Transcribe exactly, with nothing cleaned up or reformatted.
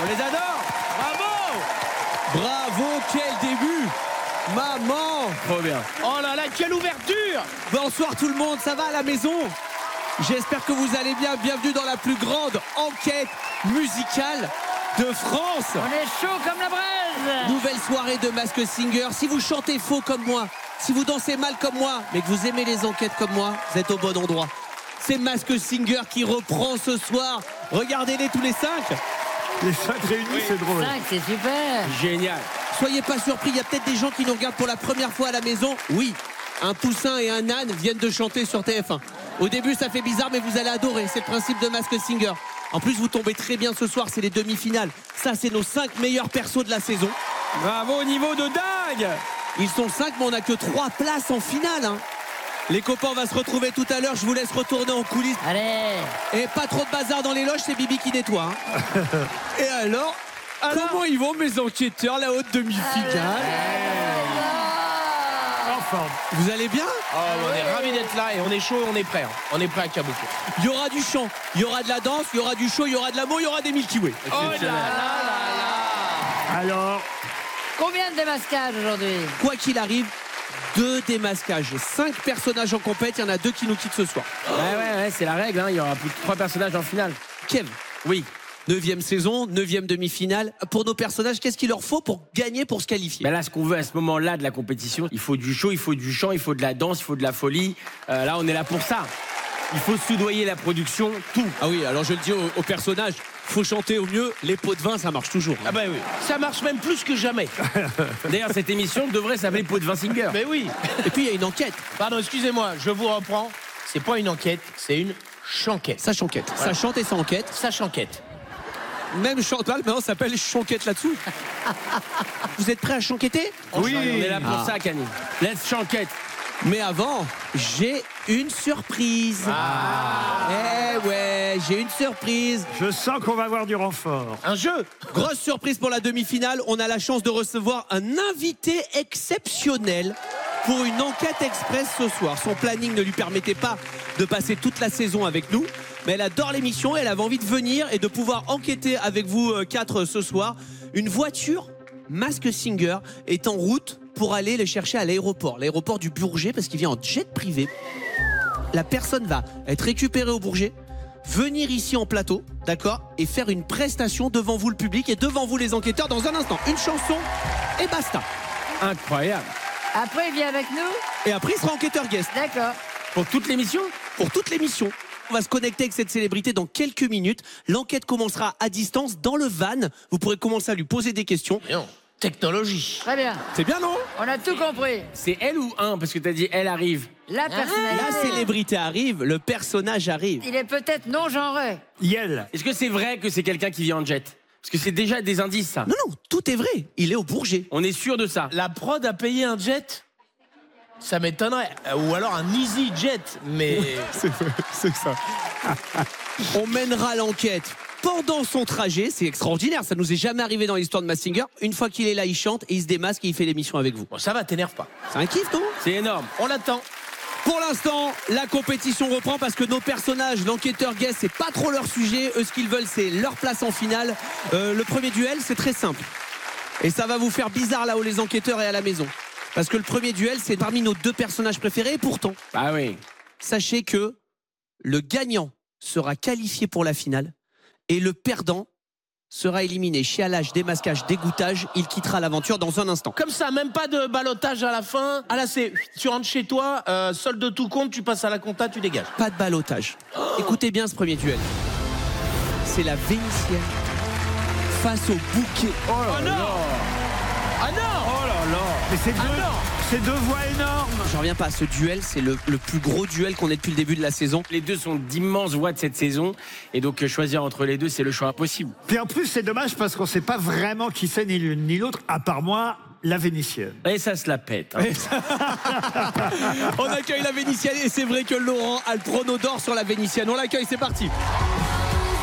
On les adore. Bravo. Bravo, quel début. Maman. Trop bien. Oh là là, quelle ouverture. Bonsoir tout le monde, ça va à la maison? J'espère que vous allez bien. Bienvenue dans la plus grande enquête musicale de France. On est chaud comme la braise. Nouvelle soirée de Masked Singer. Si vous chantez faux comme moi, si vous dansez mal comme moi, mais que vous aimez les enquêtes comme moi, vous êtes au bon endroit. C'est Masked Singer qui reprend ce soir. Regardez-les tous les cinq. Les cinq réunis, oui. C'est drôle. cinq, c'est super. Génial. Soyez pas surpris, il y a peut-être des gens qui nous regardent pour la première fois à la maison. Oui, un poussin et un âne viennent de chanter sur T F un. Au début, ça fait bizarre, mais vous allez adorer. C'est le principe de Masked Singer. En plus, vous tombez très bien ce soir, c'est les demi-finales. Ça, c'est nos cinq meilleurs persos de la saison. Bravo, au niveau de dingue. Ils sont cinq, mais on n'a que trois places en finale. Hein. Les copains, on va se retrouver tout à l'heure. Je vous laisse retourner en coulisses. Allez. Et pas trop de bazar dans les loges, c'est Bibi qui nettoie. Hein. Et alors, alors, comment ils vont, mes enquêteurs, la haute demi-finale? Enfin. Vous allez bien? Oh, on est ravis d'être là et on est chaud et on est prêt. Hein. On est prêt à Kabuki. Il y aura du chant, il y aura de la danse, il y aura du show, il y aura de l'amour, il y aura des Milky Way. Oh là là là là. Alors, Combien de démasquages aujourd'hui? Quoi qu'il arrive, deux démasquages. Cinq personnages en compète, il y en a deux qui nous quittent ce soir. Ouais, ouais, ouais, c'est la règle. Hein. Il y aura plus de trois personnages en finale. Kev, Oui. neuvième saison, neuvième demi-finale. Pour nos personnages, qu'est-ce qu'il leur faut pour gagner, pour se qualifier? Ben là, ce qu'on veut à ce moment-là de la compétition, il faut du show, il faut du chant, il faut de la danse, il faut de la folie. Euh, là, on est là pour ça. Il faut soudoyer la production, tout. Ah oui, alors je le dis aux, aux personnages, faut chanter au mieux, les pots de vin, ça marche toujours. Ah ben oui. Ça marche même plus que jamais. D'ailleurs, cette émission devrait s'appeler Pot de Vin Singer. Mais oui. Et puis il y a une enquête. Pardon, excusez-moi, je vous reprends. C'est pas une enquête, c'est une chanquette. Ça chanquette. Ça chante et ça enquête. Ça chanquette. Même Chantal, maintenant, s'appelle Chanquette là-dessous. Vous êtes prêts à chanqueter? Oui, on est là pour Ah. ça, Camille. Let's chanquette. Mais avant, j'ai une surprise. Ah. Eh ouais, j'ai une surprise. je sens qu'on va avoir du renfort. Un jeu. Grosse surprise pour la demi-finale. On a la chance de recevoir un invité exceptionnel pour une enquête express ce soir. Son planning ne lui permettait pas de passer toute la saison avec nous, mais elle adore l'émission. Elle avait envie de venir et de pouvoir enquêter avec vous euh, quatre ce soir. Une voiture Masked Singer est en route pour aller le chercher à l'aéroport, l'aéroport du Bourget, parce qu'il vient en jet privé. La personne va être récupérée au Bourget, venir ici en plateau, d'accord, et faire une prestation devant vous le public et devant vous les enquêteurs dans un instant. Une chanson et basta. Incroyable. Après, il vient avec nous? Et après, il sera enquêteur guest D'accord. Pour toute l'émission? pour toute l'émission. On va se connecter avec cette célébrité dans quelques minutes. L'enquête commencera à distance dans le van. Vous pourrez commencer à lui poser des questions. Non. Technologie. Très bien. C'est bien, non? On a tout compris. C'est elle ou un? Parce que t'as dit elle arrive. La personnalité. La célébrité arrive, le personnage arrive. Il est peut-être non genré. Yel. Est-ce que c'est vrai que c'est quelqu'un qui vient en jet? Parce que c'est déjà des indices, ça. Non, non, tout est vrai. Il est au Bourget. On est sûr de ça. La prod a payé un jet? Ça m'étonnerait. Euh, Ou alors un easy jet, mais... C'est ça. On mènera l'enquête pendant son trajet. C'est extraordinaire. Ça nous est jamais arrivé dans l'histoire de Masked Singer. Une fois qu'il est là, il chante et il se démasque et il fait l'émission avec vous. Bon, ça va, t'énerve pas. C'est un kiff, non? C'est énorme. On l'attend. Pour l'instant, la compétition reprend parce que nos personnages, l'enquêteur guest, c'est pas trop leur sujet. Eux, ce qu'ils veulent, c'est leur place en finale. Euh, le premier duel, c'est très simple. Et ça va vous faire bizarre là où les enquêteurs et à la maison. Parce que le premier duel, c'est parmi nos deux personnages préférés. Et pourtant, Ah oui. sachez que le gagnant sera qualifié pour la finale et le perdant sera éliminé. Chialage, démasquage, dégoûtage. Il quittera l'aventure dans un instant. Comme ça, même pas de balotage à la fin. Ah là, c'est... Tu rentres chez toi, euh, solde de tout compte, tu passes à la compta, tu dégages. Pas de ballottage. Écoutez bien ce premier duel. C'est la Vénitienne face au bouquet. Oh là non. là. Ah non. Oh là là. Mais c'est deux, Ah non. c'est deux voix énormes. Je reviens pas à ce duel, c'est le, le plus gros duel qu'on ait depuis le début de la saison. Les deux sont d'immenses voix de cette saison. Et donc, euh, choisir entre les deux, c'est le choix impossible. Puis en plus, c'est dommage parce qu'on sait pas vraiment qui c'est ni l'une ni l'autre, à part moi, la Vénitienne. Et ça se la pète. Hein. On accueille la Vénitienne et c'est vrai que Laurent a le prono d'or sur la Vénitienne. On l'accueille, c'est parti.